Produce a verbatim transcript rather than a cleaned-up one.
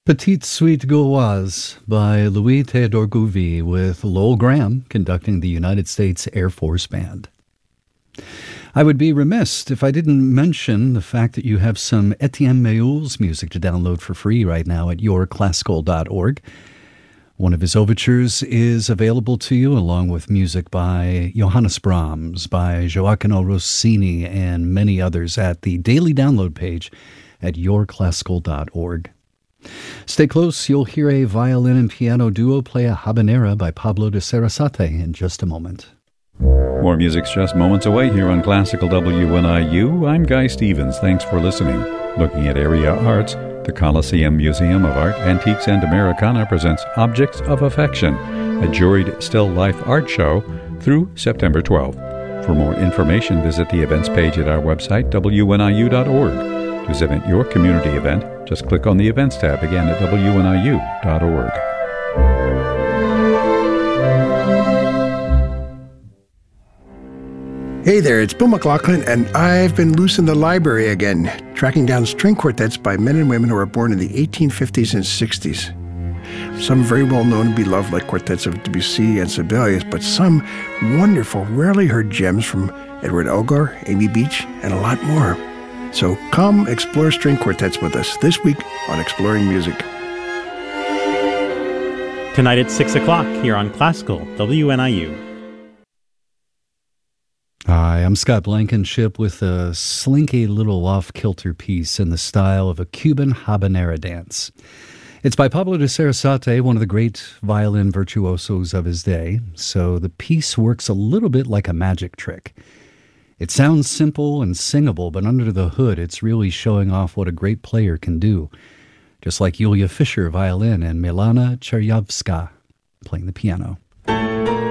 Petite Suite Gauloise by Louis Théodore Gouvy with Lowell Graham conducting the United States Air Force Band. I would be remiss if I didn't mention the fact that you have some Etienne Méhul's music to download for free right now at your classical dot org. One of his overtures is available to you, along with music by Johannes Brahms, by Gioacchino Rossini, and many others at the daily download page at your classical dot org. Stay close, you'll hear a violin and piano duo play a habanera by Pablo de Sarasate in just a moment. More music's just moments away here on Classical W N I U. I'm Guy Stevens. Thanks for listening. Looking at area arts, the Coliseum Museum of Art, Antiques, and Americana presents Objects of Affection, a juried still life art show through September twelfth. For more information, visit the events page at our website, W N I U dot org. To submit your community event, just click on the Events tab again at W N I U dot org. Hey there, it's Bill McLaughlin, and I've been loose in the library again, tracking down string quartets by men and women who were born in the eighteen fifties and sixties. Some very well known and beloved, like quartets of Debussy and Sibelius, but some wonderful, rarely heard gems from Edward Elgar, Amy Beach, and a lot more. So come explore string quartets with us this week on Exploring Music. Tonight at six o'clock here on Classical W N I U. Hi, I'm Scott Blankenship with a slinky little off-kilter piece in the style of a Cuban habanera dance. It's by Pablo de Sarasate, one of the great violin virtuosos of his day, so the piece works a little bit like a magic trick. It sounds simple and singable, but under the hood, it's really showing off what a great player can do, just like Yulia Fischer, violin, and Milana Chernyavska playing the piano.